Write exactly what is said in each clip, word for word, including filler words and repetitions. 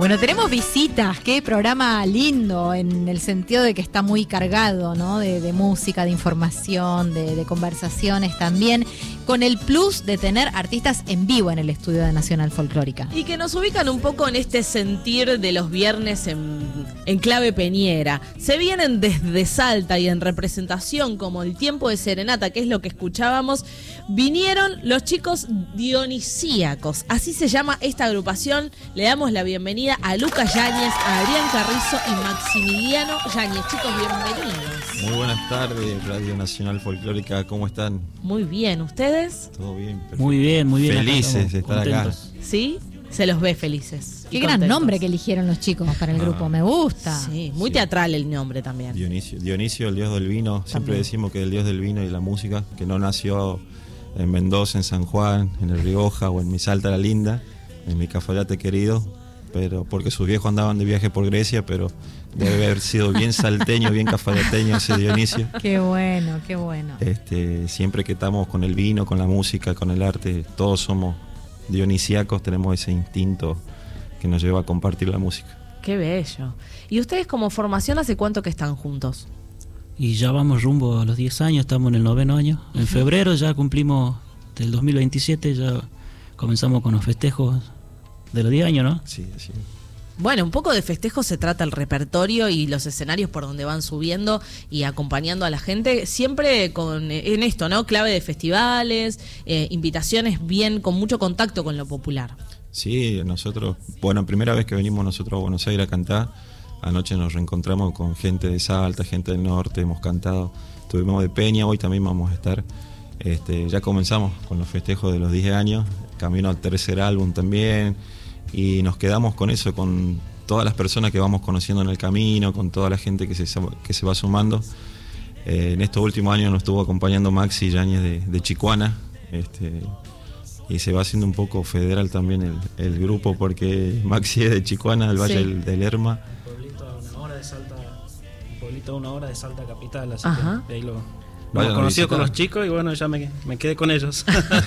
Bueno, tenemos visitas, qué programa lindo, en el sentido de que está muy cargado, ¿no? De, de música, de información, de, de conversaciones también, con el plus de tener artistas en vivo en el estudio de Nacional Folclórica. Y que nos ubican un poco en este sentir de los viernes en, en clave peñera. Se vienen desde Salta y en representación como El Tiempo de Serenata, que es lo que escuchábamos, vinieron los chicos dionisíacos. Así se llama esta agrupación. Le damos la bienvenida a Lucas Yáñez, a Adrián Carrizo y Maximiliano Yáñez. Chicos, bienvenidos. Muy buenas tardes, Radio Nacional Folclórica, ¿cómo están? Muy bien, ¿ustedes? Todo bien. Perfecto. Muy bien, muy bien. Felices de estar acá. ¿Sí? Se los ve felices. Qué gran contentos. nombre que eligieron los chicos para el Ah, grupo, me gusta. Sí, muy Sí. teatral el nombre también. Dionisio, Dionisio, el dios del vino. Siempre También. decimos que el dios del vino y la música, que no nació en Mendoza, en San Juan, en el Rioja o en mi Salta la Linda, en mi Cafayate querido, pero porque sus viejos andaban de viaje por Grecia, pero debe haber sido bien salteño, bien cafayaleño ese Dionisio. Qué bueno, qué bueno. Este, siempre que estamos con el vino, con la música, con el arte, todos somos dionisíacos, tenemos ese instinto que nos lleva a compartir la música. Qué bello. ¿Y ustedes como formación hace cuánto que están juntos? Y ya vamos rumbo a los diez años, estamos en el noveno año. En febrero ya cumplimos, del dos mil veintisiete ya comenzamos con los festejos de los diez años, ¿no? Sí, sí. Bueno, un poco de festejo se trata el repertorio y los escenarios por donde van subiendo y acompañando a la gente, siempre con en esto, ¿no? Clave de festivales, eh, invitaciones bien, con mucho contacto con lo popular. Sí, nosotros, bueno, primera vez que venimos nosotros a Buenos Aires a cantar, anoche nos reencontramos con gente de Salta, gente del norte, hemos cantado, estuvimos de Peña, hoy también vamos a estar, este, ya comenzamos con los festejos de los diez años, camino al tercer álbum también, y nos quedamos con eso, con todas las personas que vamos conociendo en el camino, con toda la gente que se, que se va sumando. Eh, en estos últimos años nos estuvo acompañando Maxi Yáñez de, de Chicuana, este, y se va haciendo un poco federal también el, el grupo, porque Maxi es de Chicuana, del Valle Sí. del, del Lerma. Un pueblito a una hora de Salta, un pueblito a una hora de Salta capital, así Ajá. que de ahí lo, lo Vayan hemos a conocido con visitar. los chicos y bueno, ya me, me quedé con ellos.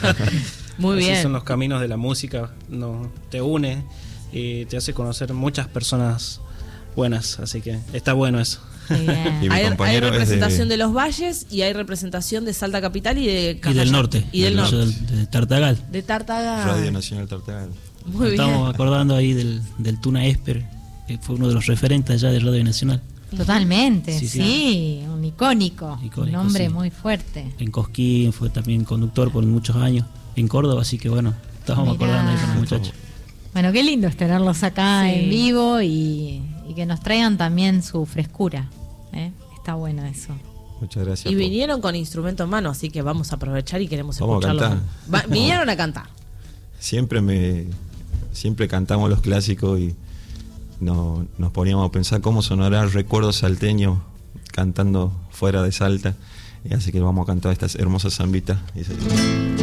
Muy Así bien. son los caminos de la música, no, te une y te hace conocer muchas personas buenas, así que está bueno eso. Qué bien. Y mi Hay, hay compañero es representación de... de- los valles y hay representación de Salta Capital y de Y Cafayate. del norte, Y del yo norte. del- de Tartagal. De Tartagal. Radio Nacional Tartagal. Muy bien. Estamos acordando ahí del, del Tuna Esper, que fue uno de los referentes allá de Radio Nacional. Totalmente, sí, Sí, sí. un icónico, un Icónico, nombre sí. muy fuerte. En Cosquín fue también conductor por muchos años, en Córdoba, así que bueno, estábamos Mirá. acordando ahí con los muchachos. Bueno, qué lindo es tenerlos acá Sí. en vivo y, y que nos traigan también su frescura, ¿eh? Está bueno eso. Muchas gracias. Y por- vinieron con instrumento en mano, así que vamos a aprovechar y queremos Vamos a escucharlos. cantar. Va- vinieron a cantar. Siempre me siempre cantamos los clásicos y no, nos poníamos a pensar cómo sonará el recuerdo salteño cantando fuera de Salta, y así que vamos a cantar estas hermosas zambitas. Y se-